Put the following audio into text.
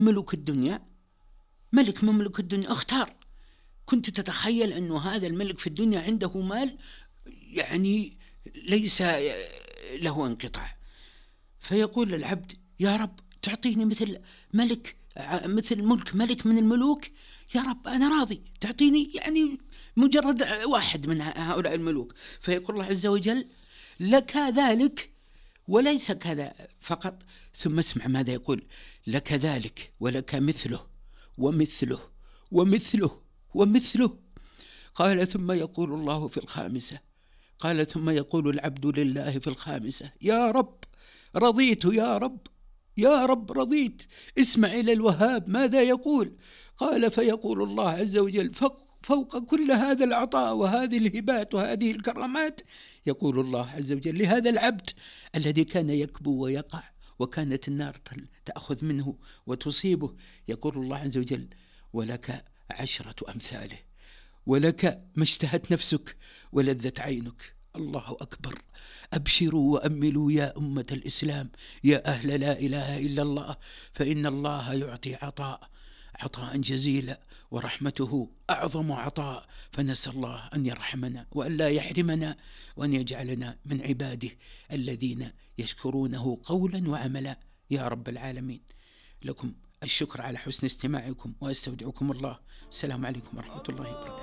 ملوك الدنيا، ملك مملك الدنيا اختار. كنت تتخيل أنه هذا الملك في الدنيا عنده مال يعني ليس له انقطاع، فيقول للعبد يا رب تعطيني مثل ملك ملك من الملوك، يا رب أنا راضي، تعطيني يعني مجرد واحد من هؤلاء الملوك. فيقول الله عز وجل لك ذلك وليس كذا فقط، ثم اسمع ماذا يقول: لك ذلك ولك مثله ومثله ومثله ومثله. قال ثم يقول الله في الخامسة، قال ثم يقول العبد لله في الخامسة: يا رب رضيت، يا رب يا رب رضيت، اسمع إلى الوهاب ماذا يقول. قال فيقول الله عز وجل فوق كل هذا العطاء وهذه الهبات وهذه الكرامات، يقول الله عز وجل لهذا العبد الذي كان يكبو ويقع وكانت النار تأخذ منه وتصيبه، يقول الله عز وجل: ولك 10 أمثاله، ولك ما اشتهت نفسك ولذت عينك. الله أكبر. أبشروا وأملوا يا أمة الإسلام، يا أهل لا إله إلا الله، فإن الله يعطي عطاء جزيلا، ورحمته أعظم عطاء، فنسأل الله أن يرحمنا وأن لا يحرمنا، وأن يجعلنا من عباده الذين يشكرونه قولا وعملا يا رب العالمين. لكم الشكر على حسن استماعكم، وأستودعكم الله. السلام عليكم ورحمة الله وبركاته.